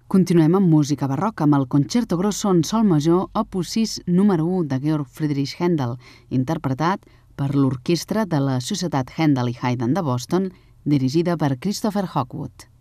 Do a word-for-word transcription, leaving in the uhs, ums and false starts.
Continuem amb música barroca amb el Concerto Grosso en sol major opus sis número u de Georg Friedrich Händel, interpretat per l'orquestra de la Societat Händel i Haydn de Boston, dirigida per Christopher Hogwood.